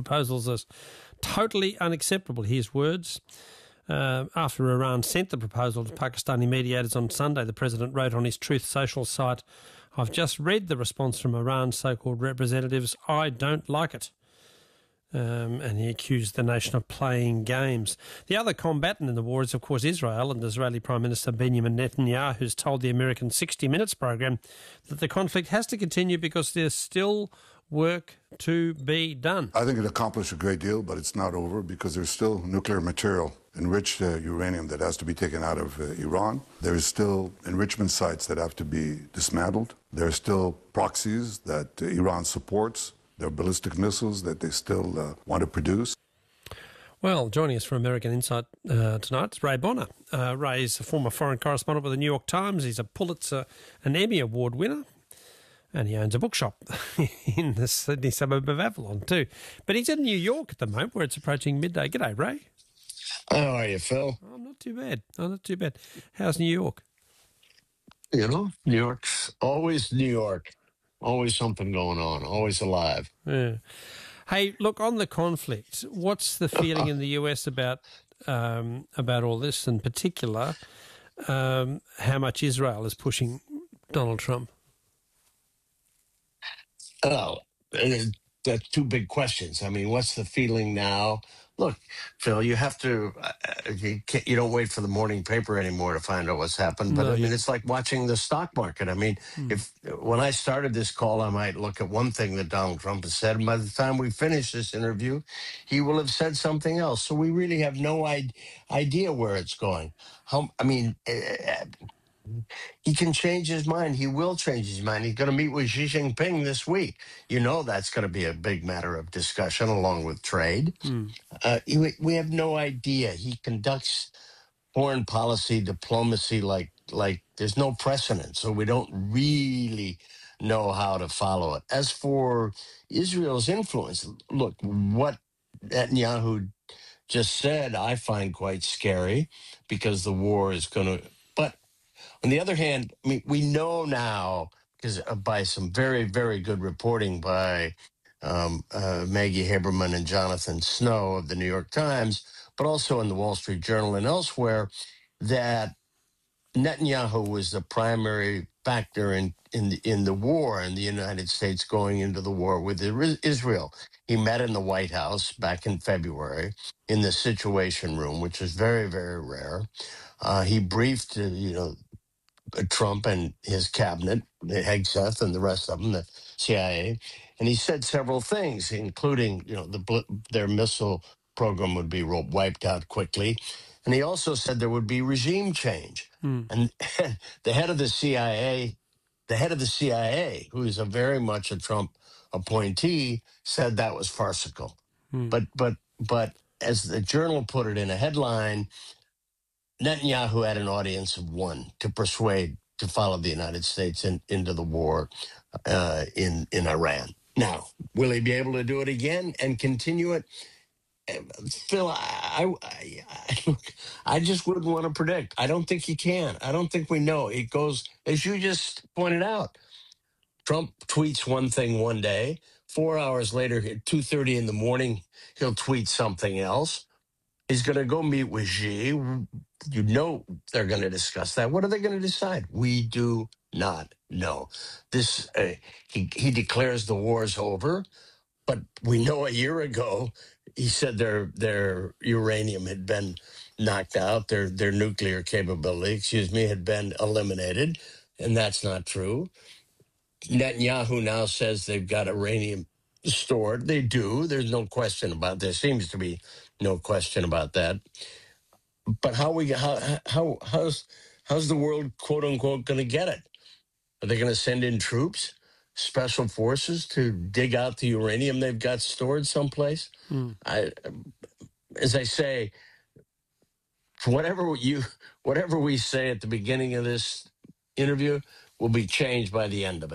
proposals as totally unacceptable. Here's words. After Iran sent the proposal to Pakistani mediators on Sunday, the president wrote on his Truth Social site, "I've just read the response from Iran's so-called representatives. I don't like it." And he accused the nation of playing games. The other combatant in the war is, of course, Israel, and Israeli Prime Minister Benjamin Netanyahu has told the American 60 Minutes program that the conflict has to continue because there's still work to be done. I think it accomplished a great deal, but it's not over because there's still nuclear material, enriched uranium that has to be taken out of Iran. There's still enrichment sites that have to be dismantled. There are still proxies that Iran supports. There are ballistic missiles that they still want to produce. Well, joining us for American Insight tonight is Ray Bonner. Ray is a former foreign correspondent with the New York Times. He's a Pulitzer and Emmy Award winner, and he owns a bookshop in the Sydney suburb of Avalon too. But he's in New York at the moment where it's approaching midday. G'day, Ray. How are you, Phil? Oh, not too bad. Oh, not too bad. How's New York? You know, New York's always New York. Always something going on. Always alive. Yeah. Hey, look, on the conflict, what's the feeling in the US about all this, in particular, how much Israel is pushing Donald Trump? Oh, that's two big questions. I mean, what's the feeling now? Look, Phil, you have to, you don't wait for the morning paper anymore to find out what's happened. But No, I mean, it's like watching the stock market. I mean, when I started this call, I might look at one thing that Donald Trump has said. And by the time we finish this interview, he will have said something else. So we really have no idea where it's going. He can change his mind. He will change his mind. He's going to meet with Xi Jinping this week. You know that's going to be a big matter of discussion along with trade. We have no idea. He conducts foreign policy, diplomacy like there's no precedent. So we don't really know how to follow it. As for Israel's influence, look, what Netanyahu just said, I find quite scary because the war is going to... But on the other hand, I mean, we know now, because by some very, very good reporting by Maggie Haberman and Jonathan Snow of the New York Times, but also in the Wall Street Journal and elsewhere, that Netanyahu was the primary factor in the war in the United States going into the war with Israel. He met in the White House back in February in the Situation Room, which is very, very rare. He briefed, Trump and his cabinet, Hegseth and the rest of them, the CIA, and he said several things, including, their missile program would be wiped out quickly. And he also said there would be regime change. And the head of the CIA, who is very much a Trump appointee, said that was farcical. But as the Journal put it in a headline, Netanyahu had an audience of one to persuade to follow the United States into the war in Iran. Now, will he be able to do it again and continue it? Phil, I just wouldn't want to predict. I don't think he can. I don't think we know. It goes, as you just pointed out, Trump tweets one thing one day. 4 hours later, at 2:30 in the morning, he'll tweet something else. He's going to go meet with Xi. You know they're going to discuss that. What are they going to decide? We do not know. This he declares the war's over, but we know a year ago he said their uranium had been knocked out, their nuclear capability, had been eliminated, and that's not true. Netanyahu now says they've got uranium stored. They do. There's no question about. There seems to be no question about that. But how's the world, quote unquote, going to get it? Are they going to send in troops, special forces to dig out the uranium they've got stored someplace? As I say, whatever we say at the beginning of this interview will be changed by the end of it.